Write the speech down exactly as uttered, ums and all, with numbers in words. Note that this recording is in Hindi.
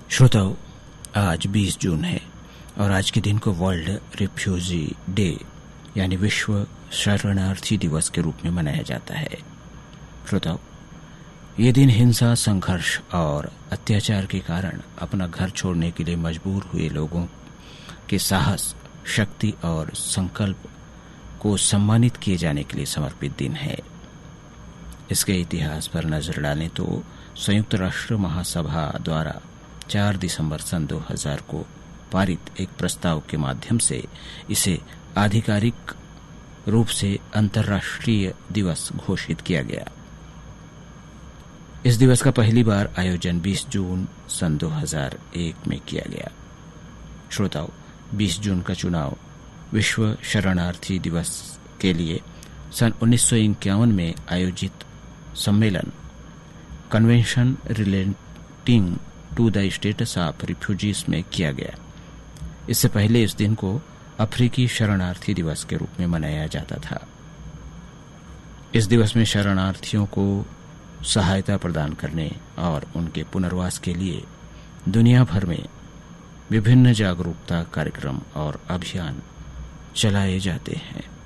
श्रोताओ, आज बीस जून है और आज के दिन को वर्ल्ड रिफ्यूजी डे यानी विश्व शरणार्थी दिवस के रूप में मनाया जाता है। श्रोताओ, ये दिन हिंसा, संघर्ष और अत्याचार के कारण अपना घर छोड़ने के लिए मजबूर हुए लोगों के साहस, शक्ति और संकल्प को सम्मानित किए जाने के लिए समर्पित दिन है। इसके इतिहास पर नजर डालें तो संयुक्त राष्ट्र महासभा द्वारा चार दिसंबर सन दो हज़ार को पारित एक प्रस्ताव के माध्यम से इसे आधिकारिक रूप से अंतर्राष्ट्रीय दिवस घोषित किया गया। इस दिवस का पहली बार आयोजन बीस जून सन दो हज़ार एक में किया गया। श्रोताओं, बीस जून का चुनाव विश्व शरणार्थी दिवस के लिए सन उन्नीस सौ इक्यावन में आयोजित सम्मेलन convention relating to the status of refugees में किया गया। इससे पहले इस दिन को अफ्रीकी शरणार्थी दिवस के रूप में मनाया जाता था। इस दिवस में शरणार्थियों को सहायता प्रदान करने और उनके पुनर्वास के लिए दुनिया भर में विभिन्न जागरूकता कार्यक्रम और अभियान चलाए जाते हैं।